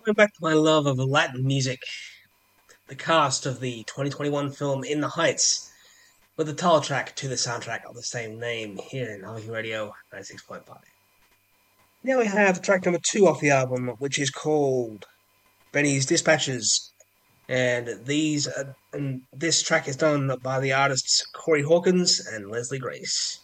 Going back to my love of Latin music, the cast of the 2021 film In the Heights, with the title track to the soundtrack of the same name here in Alpha Radio 96.5. Now we have track number 2 off the album, which is called Benny's Dispatches, and this track is done by the artists Corey Hawkins and Leslie Grace.